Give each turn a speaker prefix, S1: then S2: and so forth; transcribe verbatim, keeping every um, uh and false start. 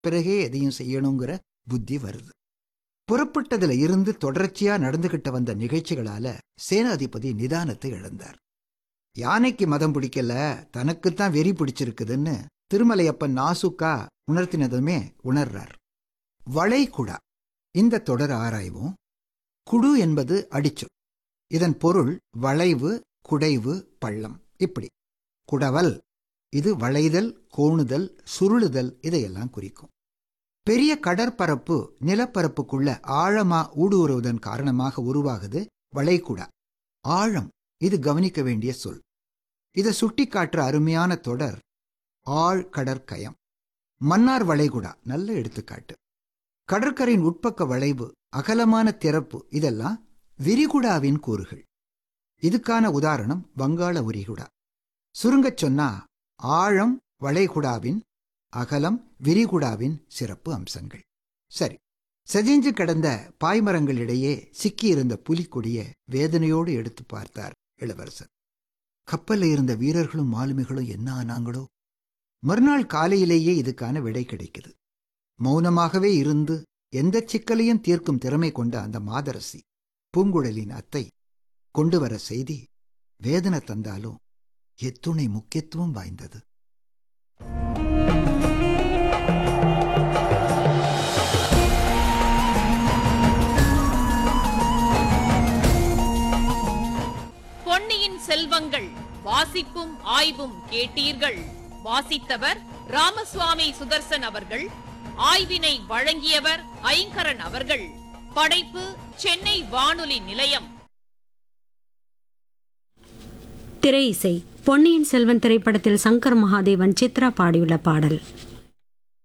S1: பிறகே எதையும் செய்யணுங்கிற புத்தி வருது. புறப்பட்டதுல இருந்து தொடர்ச்சியா நடந்துகிட்ட வந்த நிகழ்ச்சிகளால சேனாதிபதி நிதானத்தை இழந்தார். யானைக்கு மதம் பிடிக்கல, தனக்குத்தான் வெறி பிடிச்சிருக்குதுன்னு திருமலையப்பன் நாசுக்கா உணர்த்தினதுமே உணர்றார். வளைகுடா இந்த தொடர் ஆராய்வோம். குடு என்பது அடிச்சொல். இதன் பொருள் வளைவு, குடைவு, பள்ளம். இப்படி குடவல் இது வளைதல், கோணுதல், சுருளுதல் இதையெல்லாம் குறிக்கும். பெரிய கடற்பரப்பு நிலப்பரப்புக்குள்ள ஆழமா ஊடுருவதன் காரணமாக உருவாகுது வளைகுடா. ஆழம் இது கவனிக்க வேண்டிய சொல். இதை சுட்டி காட்டுற அருமையான தொடர் ஆழ் கடற்கயம். மன்னார் வளைகுடா நல்ல எடுத்துக்காட்டு. கடற்கரையின் உட்பக்க வளைவு, அகலமான திறப்பு இதெல்லாம் விரிகுடாவின் கூறுகள். இதுக்கான உதாரணம் வங்காள விரிகுடா. சுருங்கச் சொன்னா ஆழம் வளைகுடாவின், அகலம் விரிகுடாவின் சிறப்பு அம்சங்கள். சரி, செதிஞ்சு கிடந்த பாய்மரங்களிடையே சிக்கியிருந்த புலிக்கொடிய வேதனையோடு எடுத்து பார்த்தார் இளவரசர். கப்பல்ல இருந்த வீரர்களும் மாலுமிகளும் என்ன ஆனாங்களோ? மறுநாள் காலையிலேயே இதுக்கான விடை கிடைக்குது. மௌனமாகவே இருந்து எந்த சிக்கலையும் தீர்க்கும் திறமை கொண்ட அந்த மாதரசி பூங்குழலின் அத்தை கொண்டு வர செய்தி வேதனை தந்தாலும் எத்துணை முக்கியத்துவம் வாய்ந்தது.
S2: பொன்னியின் செல்வங்கள் வாசிப்பும் ஆய்வும் கேட்டீர்கள். வாசித்தவர் ராமசுவாமி சுதர்சன் அவர்கள். ஆய்வினை வழங்கியவர் ஐங்கரன் அவர்கள். படைப்பு சென்னை வானொலி நிலையம்.
S3: திரை இசை. பொன்னியின் செல்வன் திரைப்படத்தில் சங்கர் மகாதேவன், சித்ரா பாடியுள்ள பாடல்.